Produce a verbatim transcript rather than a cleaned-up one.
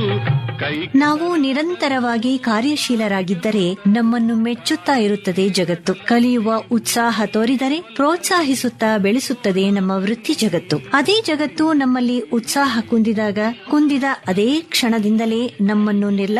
ನಾವು ನಿರಂತರವಾಗಿ ಕಾರ್ಯಶೀಲರಾಗಿದ್ದರೆ ನಮ್ಮನ್ನು ಮೆಚ್ಚುತ್ತಾ ಇರುತ್ತದೆ ಜಗತ್ತು. ಕಲಿಯುವ ಉತ್ಸಾಹ ತೋರಿದರೆ ಪ್ರೋತ್ಸಾಹಿಸುತ್ತಾ ಬೆಳೆಸುತ್ತದೆ ನಮ್ಮ ವೃತ್ತಿ ಜಗತ್ತು. ಅದೇ ಜಗತ್ತು ನಮ್ಮಲ್ಲಿ ಉತ್ಸಾಹ ಕುಂದಿದಾಗ ಕುಂದಿದ ಅದೇ ಕ್ಷಣದಿಂದಲೇ ನಮ್ಮನ್ನು ನಿರ್ಲ